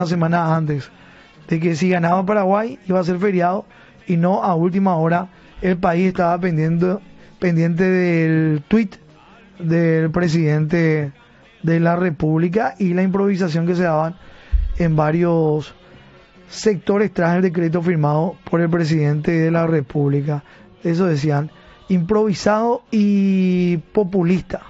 semana antes de que si ganaba Paraguay iba a ser feriado y no a última hora. El país estaba pendiente del tuit del presidente de la República y la improvisación que se daban en varios sectores tras el decreto firmado por el presidente de la República. Eso decían, improvisado y populista.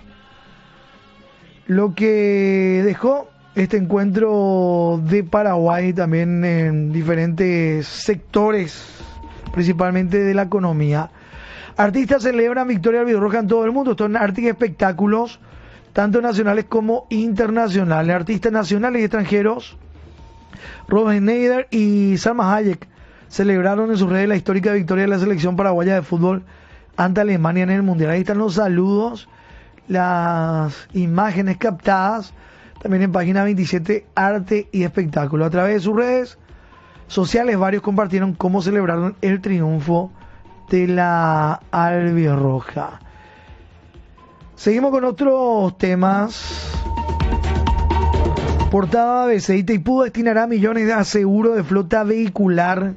Lo que dejó este encuentro de Paraguay también en diferentes sectores, principalmente de la economía. Artistas celebran victoria albirroja en todo el mundo. Estos son arte y espectáculos, tanto nacionales como internacionales. Artistas nacionales y extranjeros, Robert Schneider y Salma Hayek, celebraron en sus redes la histórica victoria de la selección paraguaya de fútbol ante Alemania en el Mundial. Ahí están los saludos, las imágenes captadas, también en página 27, arte y espectáculo. A través de sus redes sociales, varios compartieron cómo celebraron el triunfo de la albirroja. Seguimos con otros temas. Portada ABC: Itaipú destinará millones a seguro de flota vehicular.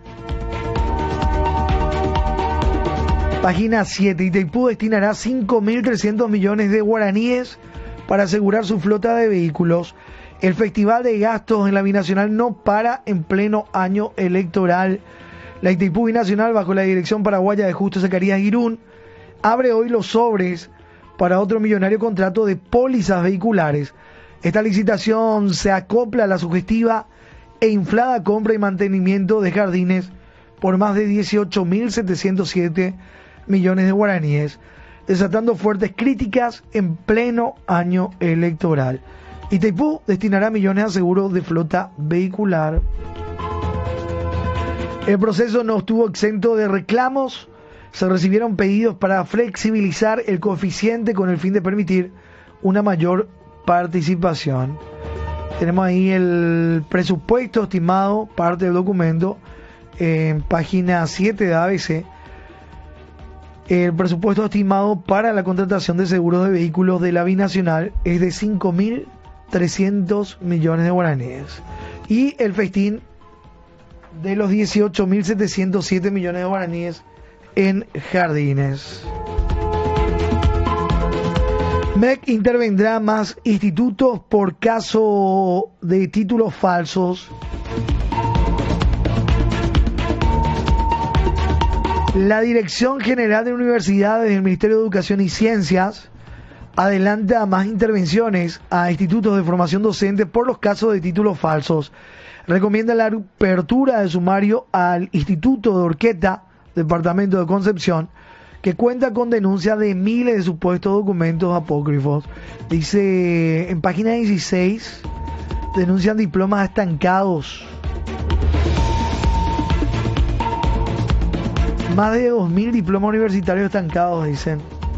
Página 7. Itaipú destinará 5.300 millones de guaraníes para asegurar su flota de vehículos. El festival de gastos en la binacional no para en pleno año electoral. La Itaipú Binacional, bajo la dirección paraguaya de Justo Zacarías Girún, abre hoy los sobres para otro millonario contrato de pólizas vehiculares. Esta licitación se acopla a la sugestiva e inflada compra y mantenimiento de jardines por más de 18.707 millones de guaraníes, desatando fuertes críticas en pleno año electoral. Itaipú destinará millones a seguros de flota vehicular. El proceso no estuvo exento de reclamos. Se recibieron pedidos para flexibilizar el coeficiente con el fin de permitir una mayor participación. Tenemos ahí el presupuesto estimado, parte del documento, en página 7 de ABC. El presupuesto estimado para la contratación de seguros de vehículos de la binacional es de 5.300 millones de guaraníes. Y el festín de los 18.707 millones de guaraníes en jardines. MEC intervendrá más institutos por caso de títulos falsos. La Dirección General de Universidades del Ministerio de Educación y Ciencias adelanta más intervenciones a institutos de formación docente por los casos de títulos falsos. Recomienda la apertura de sumario al Instituto de Orqueta, Departamento de Concepción, que cuenta con denuncias de miles de supuestos documentos apócrifos. Dice en página 16, denuncian diplomas estancados. Más de 2.000 diplomas universitarios estancados, dicen,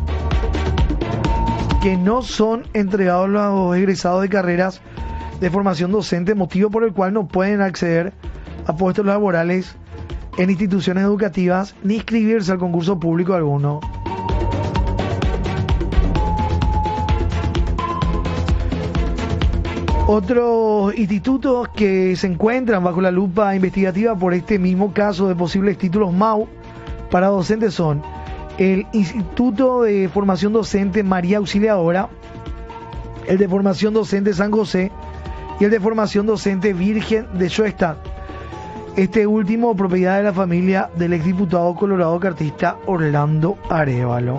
que no son entregados a los egresados de carreras de formación docente, motivo por el cual no pueden acceder a puestos laborales en instituciones educativas ni inscribirse al concurso público alguno. Otros institutos que se encuentran bajo la lupa investigativa por este mismo caso de posibles títulos MAU para docentes son el Instituto de Formación Docente María Auxiliadora, el de Formación Docente San José y el de Formación Docente Virgen de Schoenstatt. Este último, propiedad de la familia del exdiputado colorado cartista Orlando Arévalo.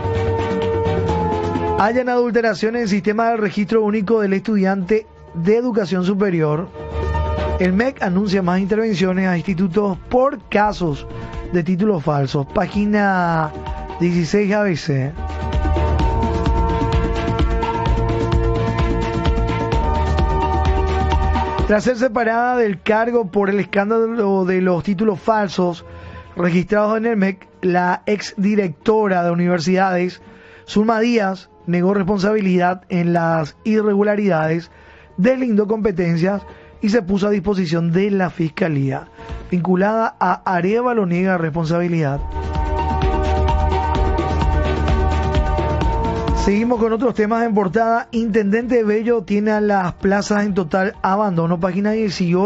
Hayan adulteraciones en el sistema del registro único del estudiante de educación superior. El MEC anuncia más intervenciones a institutos por casos de títulos falsos. Página 16 ABC. Tras ser separada del cargo por el escándalo de los títulos falsos registrados en el MEC, la exdirectora de universidades, Zulma Díaz, negó responsabilidad en las irregularidades, deslindó competencias y se puso a disposición de la Fiscalía. Vinculada a Arévalo, niega responsabilidad. Seguimos con otros temas en portada. Intendente Bello tiene a las plazas en total abandono. Página 18.